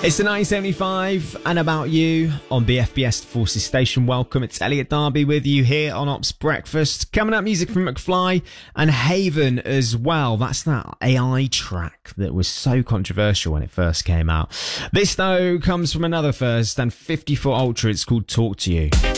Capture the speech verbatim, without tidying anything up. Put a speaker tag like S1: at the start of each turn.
S1: It's the nineteen seventy-five and About You on B F B S Forces Station. Welcome, it's Elliot Darby with you here on Ops Breakfast. Coming up, music from McFly and Haven as well. That's that A I track that was so controversial when it first came out. This, though, comes from another first and fifty-four Ultra. It's called Talk to You.